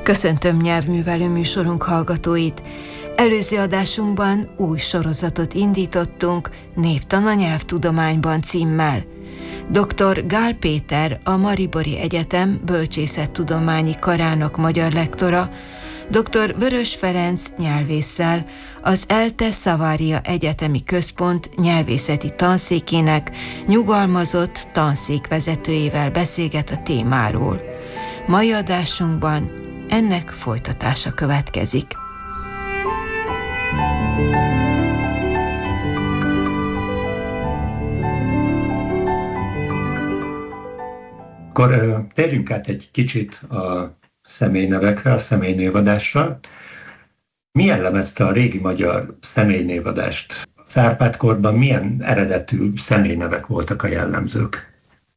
Köszöntöm nyelvművelő műsorunk hallgatóit! Előző adásunkban új sorozatot indítottunk Névtan a nyelvtudományban címmel. Dr. Gál Péter, a Maribori Egyetem bölcsészettudományi karának magyar lektora, dr. Vörös Ferenc nyelvésszel, az ELTE Savaria Egyetemi Központ nyelvészeti tanszékének nyugalmazott tanszékvezetőjével beszélget a témáról. Mai adásunkban ennek folytatása következik. Akkor térjünk át egy kicsit a személynevekre, a személynévadásra. Mi jellemezte a régi magyar személynévadást? Az Árpád-korban milyen eredetű személynevek voltak a jellemzők?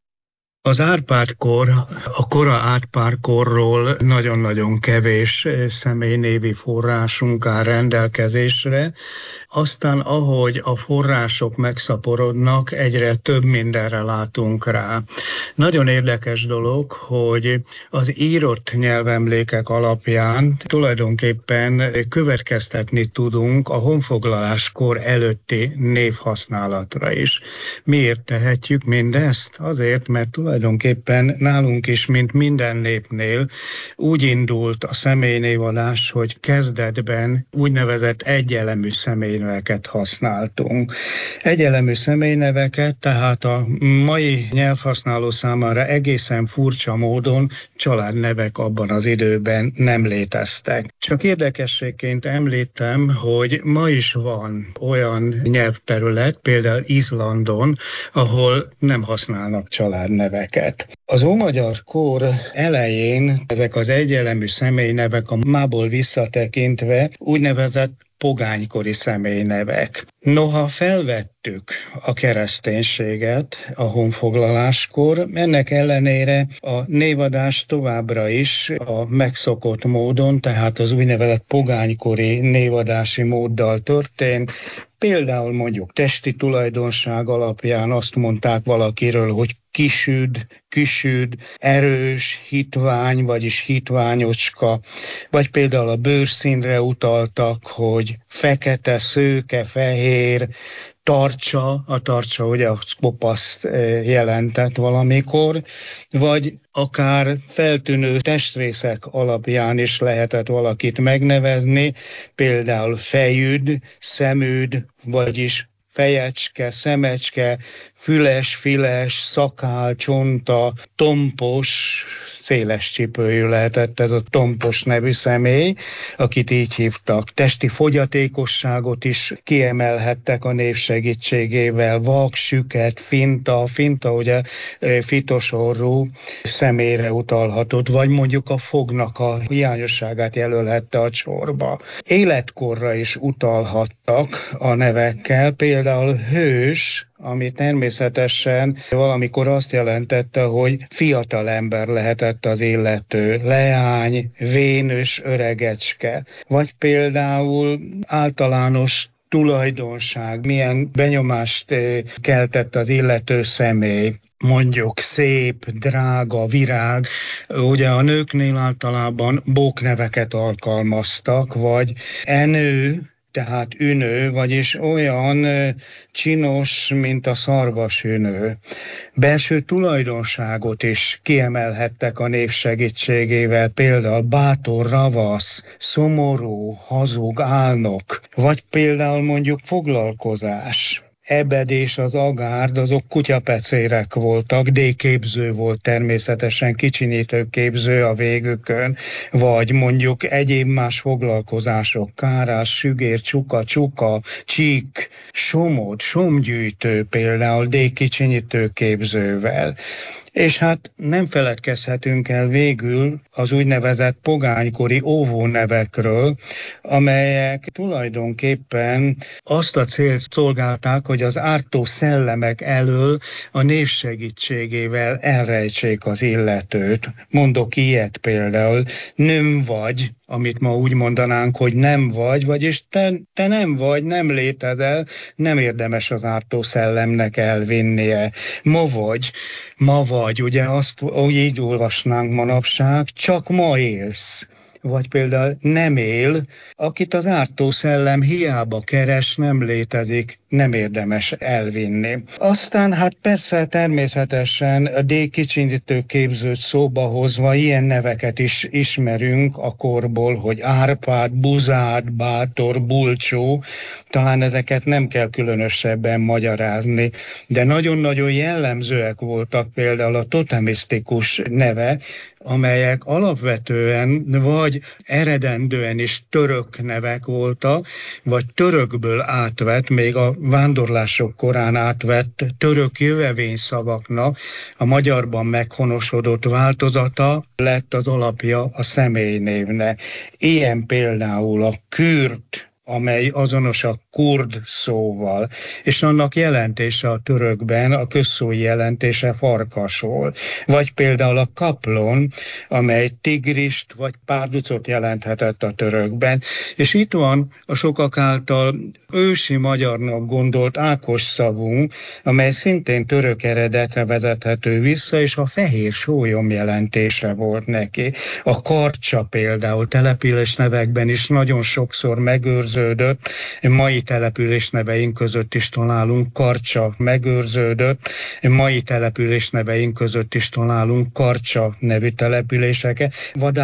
Az Árpád-kor, a kora Árpád-korról nagyon-nagyon kevés személynévi forrásunk áll rendelkezésre. Aztán, ahogy a források megszaporodnak, egyre több mindenre látunk rá. Nagyon érdekes dolog, hogy az írott nyelvemlékek alapján tulajdonképpen következtetni tudunk a honfoglaláskor előtti névhasználatra is. Miért tehetjük mindezt? Azért, mert tulajdonképpen nálunk is, mint minden népnél, úgy indult a személynévadás, hogy kezdetben úgynevezett egyelemű személyneveket használtunk. Egyelemű személyneveket, tehát a mai nyelvhasználó számára egészen furcsa módon családnevek abban az időben nem léteztek. Csak érdekességként említem, hogy ma is van olyan nyelvterület, például Izlandon, ahol nem használnak családneveket. Az ómagyar kor elején ezek az egyelemű személynevek a mából visszatekintve úgynevezett pogánykori személynevek. Noha felvettük a kereszténységet a honfoglaláskor, ennek ellenére a névadás továbbra is a megszokott módon, tehát az úgynevezett pogánykori névadási móddal történt. Például mondjuk testi tulajdonság alapján azt mondták valakiről, hogy kisüd, küsüd, erős, hitvány, vagyis hitványocska, vagy például a bőrszínre utaltak, hogy fekete, szőke, fehér, tartsa, a tartsa ugye a kopaszt jelentett valamikor, vagy akár feltűnő testrészek alapján is lehetett valakit megnevezni, például fejüd, szemüd, vagyis fejecske, szemecske, füles, files, szakál, csonta, tompos, széles csipőjű lehetett ez a tompos nevű személy, akit így hívtak. Testi fogyatékosságot is kiemelhettek a név segítségével. Vak, süket, finta ugye fitosorú személyre utalhatott, vagy mondjuk a fognak a hiányosságát jelölhette a csorba. Életkorra is utalhattak a nevekkel, például hős, ami természetesen valamikor azt jelentette, hogy fiatal ember lehetett az illető, leány, vénös, öregecske, vagy például általános tulajdonság, milyen benyomást keltett az illető személy. Mondjuk szép, drága, virág. Ugye a nőknél általában bókneveket alkalmaztak, vagy enő, tehát ünő, vagyis olyan csinos, mint a szarvasünő. Belső tulajdonságot is kiemelhettek a név segítségével, például bátor, ravasz, szomorú, hazug, álnok, vagy például mondjuk foglalkozás. Ebed és az agárd, azok kutyapecérek voltak, D-képző volt természetesen, kicsinyítő képző a végükön, vagy mondjuk egyéb más foglalkozások, kárás, sügér, csuka, csík, somod, somgyűjtő például D-kicsinyítő képzővel. És hát nem feledkezhetünk el végül az úgynevezett pogánykori óvónevekről, amelyek tulajdonképpen azt a célt szolgálták, hogy az ártó szellemek elől a név segítségével elrejtsék az illetőt. Mondok ilyet például, nem vagy, amit ma úgy mondanánk, hogy nem vagy, vagyis te nem vagy, nem létezel, nem érdemes az ártó szellemnek elvinnie. Ma vagy, ugye azt így olvasnánk manapság, csak ma élsz. vagy például nem él, akit az ártó szellem hiába keres, nem létezik, nem érdemes elvinni. Aztán hát persze természetesen a D-kicsindítő képzőt szóba hozva ilyen neveket is ismerünk a korból, hogy Árpád, Buzád, Bátor, Bulcsó, talán ezeket nem kell különösebben magyarázni, de nagyon-nagyon jellemzőek voltak például a totemisztikus neve, amelyek alapvetően vagy eredendően is török nevek voltak, vagy törökből átvett, még a vándorlások korán átvett török jövevényszavaknak a magyarban meghonosodott változata lett az alapja a személynévnek. Ilyen például a Kürt, amely azonos a kurd szóval, és annak jelentése a törökben, a közszói jelentése farkasról. Vagy például a kaplon, amely tigrist vagy párducot jelenthetett a törökben. És itt van a sokak által ősi magyarnak gondolt Ákos szavunk, amely szintén török eredetre vezethető vissza, és a fehér sólyom jelentése volt neki. A Karcsa például település nevekben is nagyon sokszor megőrződött, mai település neveink között is találunk Karcsa megőrződött, mai település neveink között is találunk Karcsa nevű településeket.